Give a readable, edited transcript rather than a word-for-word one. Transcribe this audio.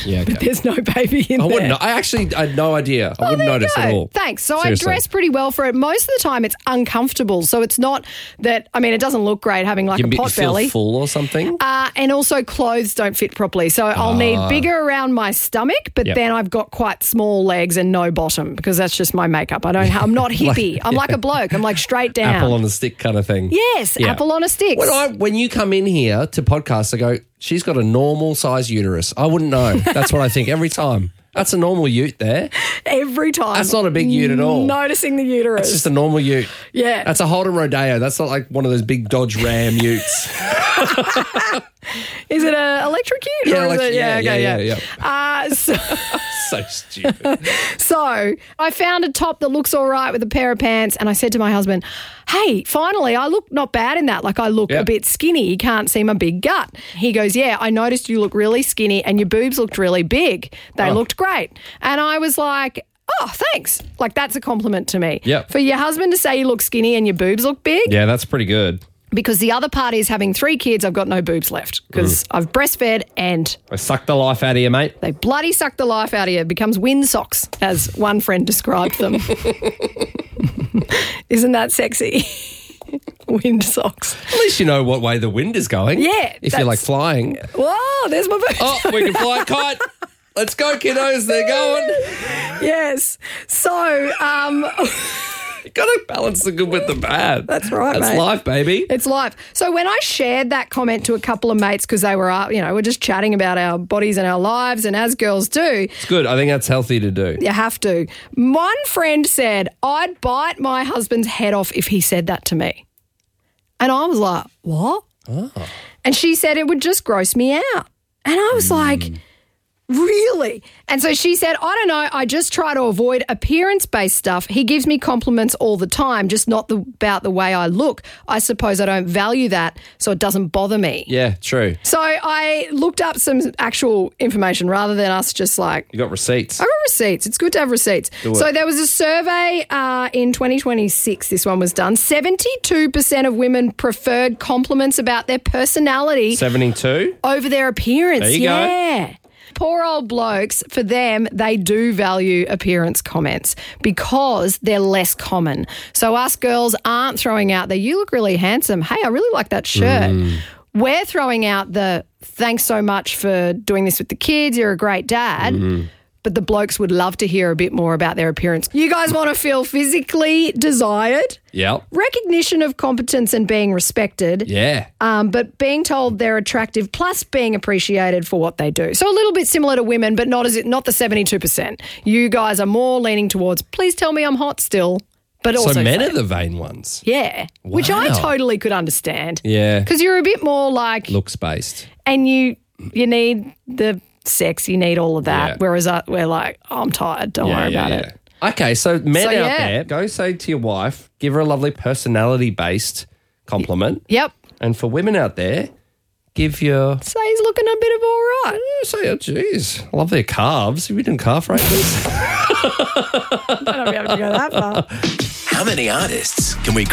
Yeah, okay. But there's no baby in I there. wouldn't. I had no idea. I wouldn't There you notice go. at all. Thanks. So Seriously. I dress pretty well for it. Most of the time it's uncomfortable. So it's not that, I mean, it doesn't look great having like a You pot feel belly. full or something? And also clothes don't fit properly. So I'll need bigger around my stomach, but Yep. then I've got quite small legs and no bottom because that's just my makeup. I'm not hippie. I'm like a bloke. I'm like straight down. Apple on a stick kind of thing. Yes, Yeah. apple on a stick. When you come in here to podcasts, I go, she's got a normal size uterus. I wouldn't know. That's what I think every time. That's a normal ute there. Every time. That's not a big ute at all. Noticing the uterus. It's just a normal ute. Yeah. That's a Holden Rodeo. That's not like one of those big Dodge Ram utes. Is it an electric ute? Yeah, or is yeah. So stupid. So I found a top that looks all right with a pair of pants, and I said to my husband, hey, finally, I look not bad in that. Like I look Yeah. a bit skinny. You can't see my big gut. He goes, yeah, I noticed you look really skinny and your boobs looked really big. They looked great. And I was like, oh, thanks. Like that's a compliment to me. Yep. For your husband to say you look skinny and your boobs look big. Yeah, that's pretty good. Because the other part is having 3 kids, I've got no boobs left because I've breastfed and I sucked the life out of you, mate. they bloody suck the life out of you. It becomes wind socks, as one friend described them. Isn't that sexy? Wind socks. At least you know what way the wind is going. Yeah, If you're like flying. Whoa, there's my boobs. Oh, we can fly a kite. Let's go, kiddos. They're going. Yes. So, You got to balance the good with the bad. That's right, That's mate. life, baby. it's life. So when I shared that comment to a couple of mates because they were, we're just chatting about our bodies and our lives, and as girls do, It's good. I think that's healthy to do. you have to. One friend said, I'd bite my husband's head off if he said that to me. And I was like, what? Oh. And she said it would just gross me out. And I was like, really? And so she said, I don't know, I just try to avoid appearance-based stuff. He gives me compliments all the time, just not about the way I look. I suppose I don't value that, so it doesn't bother me. Yeah, true. So I looked up some actual information rather than us just like, You got receipts. I got receipts. It's good to have receipts. So there was a survey in 2026, this one was done. 72% of women preferred compliments about their personality 72. over their appearance. There you go. Yeah. Poor old blokes, for them, they do value appearance comments because they're less common. So us girls aren't throwing out the, you look really handsome. Hey, I really like that shirt. We're throwing out the, thanks so much for doing this with the kids. You're a great dad. But the blokes would love to hear a bit more about their appearance. You guys want to feel physically desired, Yep. recognition of competence and being respected. Yeah. But being told they're attractive plus being appreciated for what they do. So a little bit similar to women, but not the 72%. You guys are more leaning towards, please tell me I'm hot still, but also So men fat. are the vain ones. Yeah, which I Wow. totally could understand. Yeah. Because you're a bit more like, Looks based. and you need the sex, you need all of that. Yeah. Whereas we're like, oh, I'm tired, don't worry about it. Okay, so men So, out yeah. there, go say to your wife, give her a lovely personality-based compliment. Yep. And for women out there, give your... So he's looking a bit of all right. Say, oh, geez, I love their calves. Have you done calf races? I don't know if we have to go that far. How many artists can we